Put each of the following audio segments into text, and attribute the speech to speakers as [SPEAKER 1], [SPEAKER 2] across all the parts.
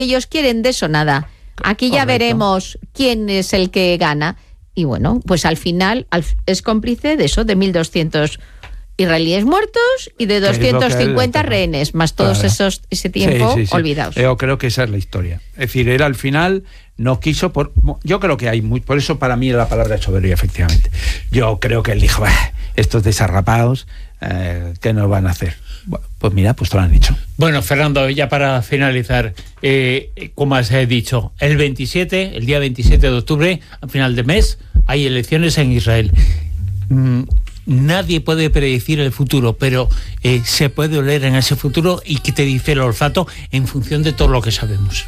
[SPEAKER 1] ellos quieren, de eso nada. Aquí ya veremos quién es el que gana. Y bueno, pues al final es cómplice de eso, de 1.200 israelíes muertos y de 250 rehenes, más todos ese tiempo olvidados.
[SPEAKER 2] Yo creo que esa es la historia. Es decir, él al final no quiso... Yo creo que hay por eso para mí la palabra es soberbia, efectivamente. Yo creo que él dijo, estos desarrapados, ¿qué nos van a hacer? Bueno, pues mira, pues te lo han dicho.
[SPEAKER 3] Bueno, Fernando, ya para finalizar, como has dicho, el día 27 de octubre, a final de mes, hay elecciones en Israel. Nadie puede predecir el futuro, pero se puede oler en ese futuro y que te dice el olfato en función de todo lo que sabemos.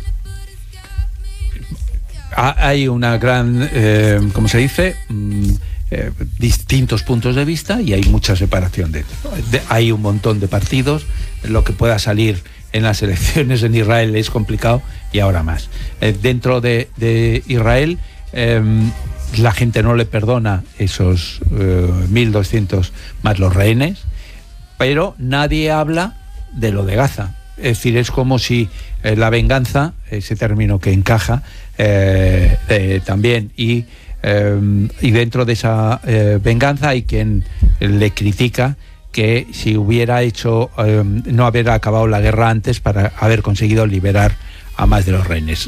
[SPEAKER 2] Hay una gran, ¿cómo se dice? Distintos puntos de vista y hay mucha separación hay un montón de partidos. Lo que pueda salir en las elecciones en Israel es complicado y ahora más. Dentro de Israel la gente no le perdona esos 1.200 más los rehenes, pero nadie habla de lo de Gaza. Es decir, es como si la venganza, ese término que encaja también, y dentro de esa venganza hay quien le critica que si hubiera hecho no haber acabado la guerra antes para haber conseguido liberar a más de los rehenes.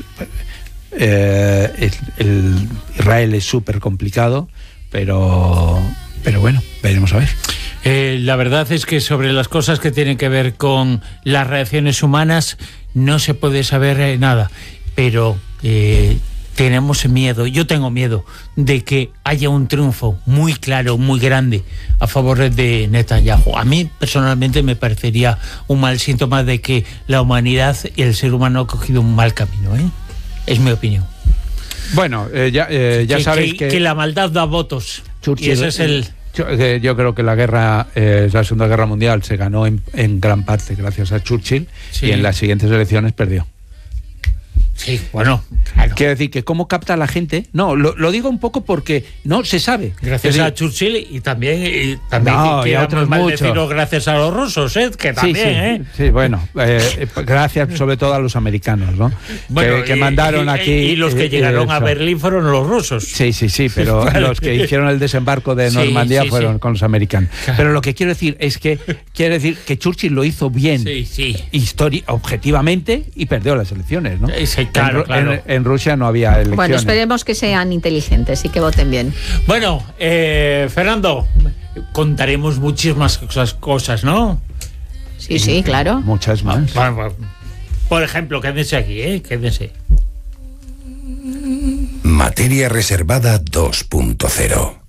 [SPEAKER 2] Israel es súper complicado, pero bueno, veremos a ver.
[SPEAKER 3] La verdad es que sobre las cosas que tienen que ver con las reacciones humanas no se puede saber nada, pero tenemos miedo, yo tengo miedo de que haya un triunfo muy claro, muy grande a favor de Netanyahu. A mí personalmente me parecería un mal síntoma de que la humanidad y el ser humano ha cogido un mal camino, es mi opinión.
[SPEAKER 2] Bueno, ya sabéis que
[SPEAKER 3] la maldad da votos.
[SPEAKER 2] Churchill,
[SPEAKER 3] y ese es el...
[SPEAKER 2] Yo creo que la Segunda Guerra Mundial se ganó en gran parte gracias a Churchill, y en las siguientes elecciones perdió.
[SPEAKER 3] Sí, bueno, claro.
[SPEAKER 2] Quiero decir que cómo capta la gente. No, lo digo un poco porque no se sabe.
[SPEAKER 3] Gracias a Churchill y también
[SPEAKER 2] no, y a otros muchos.
[SPEAKER 3] Gracias a los rusos, que también,
[SPEAKER 2] sí, bueno, gracias sobre todo a los americanos, ¿no? Bueno, que mandaron aquí.
[SPEAKER 3] Y los que llegaron a Berlín fueron los rusos.
[SPEAKER 2] Sí, pero claro, los que hicieron el desembarco de Normandía fueron con los americanos. Claro. Pero lo que quiero decir es que Churchill lo hizo bien, objetivamente, y perdió las elecciones, ¿no?
[SPEAKER 3] Claro.
[SPEAKER 2] En Rusia no había elecciones.
[SPEAKER 1] Bueno, esperemos que sean inteligentes y que voten bien.
[SPEAKER 3] Bueno, Fernando, contaremos muchísimas cosas, ¿no?
[SPEAKER 1] Sí, claro.
[SPEAKER 2] Muchas más.
[SPEAKER 3] Por ejemplo, quédense aquí, quédense.
[SPEAKER 4] Materia reservada 2.0.